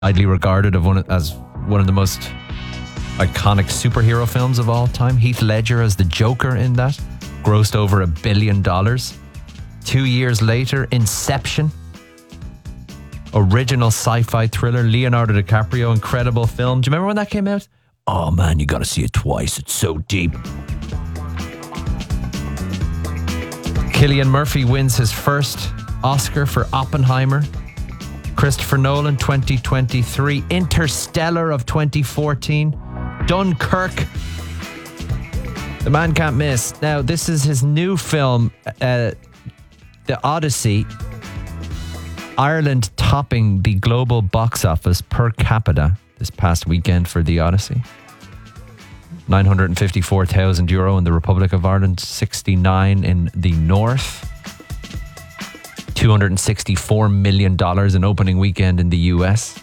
widely regarded as one of the most iconic superhero films of all time. Heath Ledger as the Joker in that grossed over $1 billion. 2 years later, Inception, original sci-fi thriller, Leonardo DiCaprio, incredible film. Do you remember when that came out? Oh man, you gotta see it twice. It's so deep. Cillian Murphy wins his first Oscar for Oppenheimer. Christopher Nolan, 2023. Interstellar of 2014. Dunkirk. The man can't miss. Now, this is his new film, The Odyssey. Ireland topping the global box office per capita this past weekend for The Odyssey. €954,000 in the Republic of Ireland, 69 in the North. $264 million in opening weekend in the US.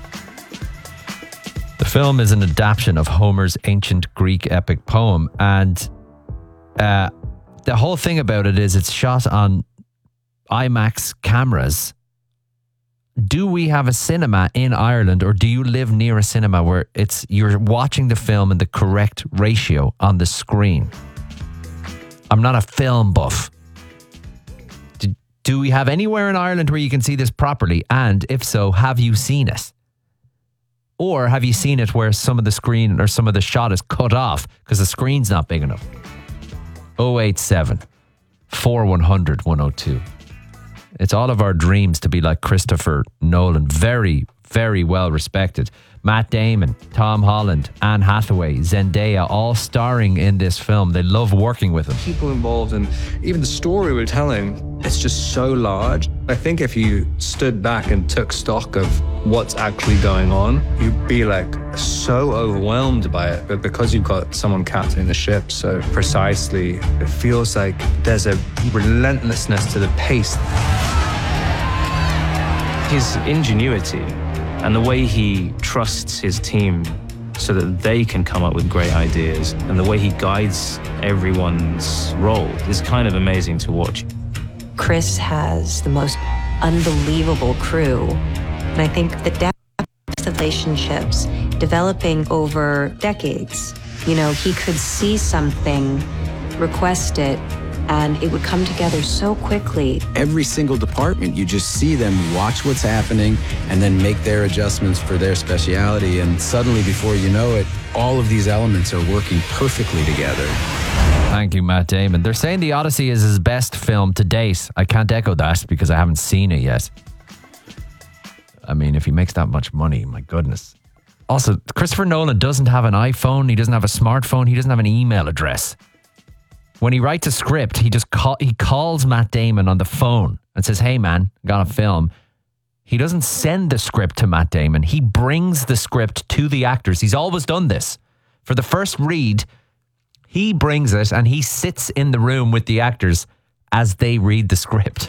The film is an adaptation of Homer's ancient Greek epic poem, and the whole thing about it is it's shot on IMAX cameras. Do we have a cinema in Ireland, or do you live near a cinema where you're watching the film in the correct ratio on the screen? I'm not a film buff. Do we have anywhere in Ireland where you can see this properly? And if so, have you seen it? Or have you seen it where some of the screen or some of the shot is cut off because the screen's not big enough? 087 4100 102. It's all of our dreams to be like Christopher Nolan. Very, very well respected. Matt Damon, Tom Holland, Anne Hathaway, Zendaya, all starring in this film. They love working with him. People involved, and even the story we're telling, it's just so large. I think if you stood back and took stock of what's actually going on, you'd be like so overwhelmed by it. But because you've got someone captaining the ship so precisely, it feels like there's a relentlessness to the pace. His ingenuity and the way he trusts his team so that they can come up with great ideas, and the way he guides everyone's role is kind of amazing to watch. Chris has the most unbelievable crew, and I think the depth of relationships developing over decades. You know, he could see something, request it, and it would come together so quickly. Every single department, you just see them watch what's happening and then make their adjustments for their speciality. And suddenly, before you know it, all of these elements are working perfectly together. Thank you, Matt Damon. They're saying The Odyssey is his best film to date. I can't echo that because I haven't seen it yet. I mean, if he makes that much money, my goodness. Also, Christopher Nolan doesn't have an iPhone. He doesn't have a smartphone. He doesn't have an email address. When he writes a script, he calls Matt Damon on the phone and says, "Hey man, got a film." He doesn't send the script to Matt Damon. He brings the script to the actors. He's always done this. For the first read, he brings it and he sits in the room with the actors as they read the script.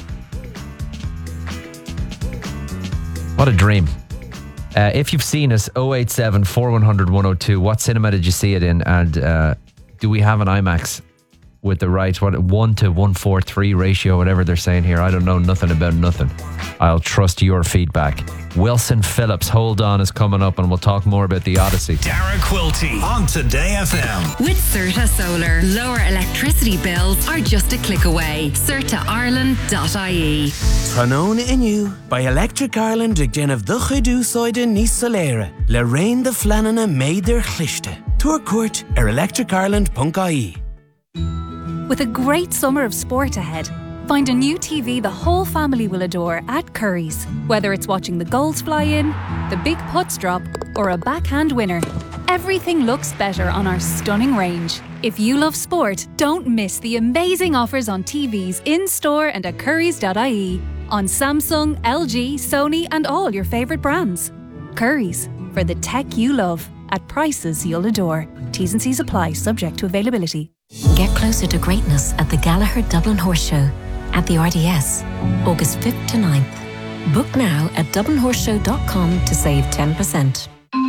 What a dream. If you've seen us, 087 4100 102, what cinema did you see it in? And do we have an IMAX with the right 1 to 143 ratio, whatever they're saying here? I don't know nothing about nothing. I'll trust your feedback. Wilson Phillips, Hold On, is coming up, and we'll talk more about The Odyssey. Dara Quilty on Today FM. With Certa Solar, lower electricity bills are just a click away. CertaIreland.ie. Trónóna inniu by Electric Ireland ag déanamh do chuidú sóide níos soléire. Le raon de flanana méidir chlichte. Tour court electricireland.ie. With a great summer of sport ahead, find a new TV the whole family will adore at Curry's. Whether it's watching the goals fly in, the big putts drop, or a backhand winner, everything looks better on our stunning range. If you love sport, don't miss the amazing offers on TVs in-store and at currys.ie on Samsung, LG, Sony and all your favourite brands. Curry's, for the tech you love, at prices you'll adore. T's and C's apply, subject to availability. Get closer to greatness at the Gallagher Dublin Horse Show at the RDS, August 5th to 9th. Book now at dublinhorseshow.com to save 10%.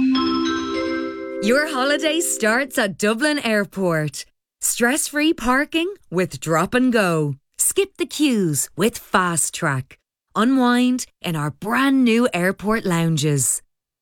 Your holiday starts at Dublin Airport. Stress-free parking with Drop and Go. Skip the queues with Fast Track. Unwind in our brand new airport lounges.